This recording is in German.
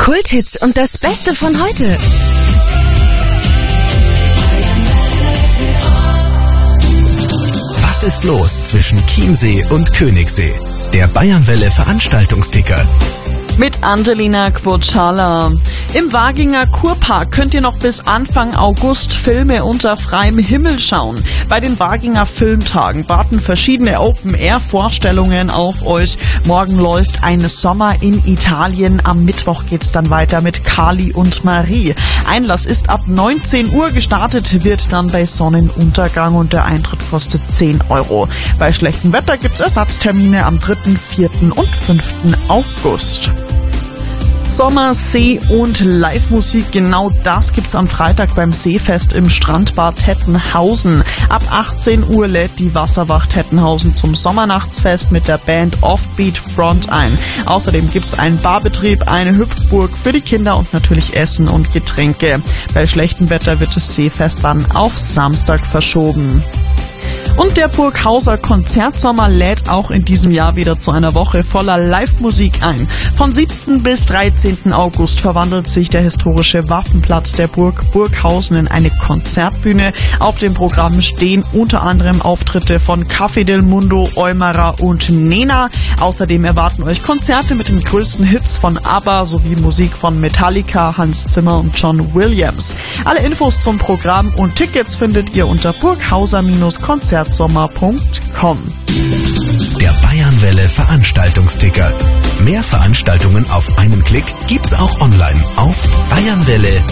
Kulthits und das Beste von heute. Was ist los zwischen Chiemsee und Königssee? Der Bayernwelle Veranstaltungsticker. Mit Angelina Quocala. Im Waginger Kurpark könnt ihr noch bis Anfang August Filme unter freiem Himmel schauen. Bei den Waginger Filmtagen warten verschiedene Open-Air-Vorstellungen auf euch. Morgen läuft ein Sommer in Italien. Am Mittwoch geht's dann weiter mit Kali und Marie. Einlass ist ab 19 Uhr. Gestartet wird dann bei Sonnenuntergang und der Eintritt kostet 10 €. Bei schlechtem Wetter gibt's Ersatztermine am 3., 4. und 5. August. Sommer, See und Live-Musik, genau das gibt's am Freitag beim Seefest im Strandbad Tettenhausen. Ab 18 Uhr lädt die Wasserwacht Tettenhausen zum Sommernachtsfest mit der Band Offbeat Front ein. Außerdem gibt's einen Barbetrieb, eine Hüpfburg für die Kinder und natürlich Essen und Getränke. Bei schlechtem Wetter wird das Seefest dann auf Samstag verschoben. Und der Burghauser Konzertsommer lädt auch in diesem Jahr wieder zu einer Woche voller Live-Musik ein. Von 7. bis 13. August verwandelt sich der historische Waffenplatz der Burg Burghausen in eine Konzertbühne. Auf dem Programm stehen unter anderem Auftritte von Café del Mundo, Eumerer und Nena. Außerdem erwarten euch Konzerte mit den größten Hits von ABBA sowie Musik von Metallica, Hans Zimmer und John Williams. Alle Infos zum Programm und Tickets findet ihr unter burghauser-konzertsommer.com. Der Bayernwelle Veranstaltungsticker. Mehr Veranstaltungen auf einen Klick gibt's auch online auf bayernwelle.at.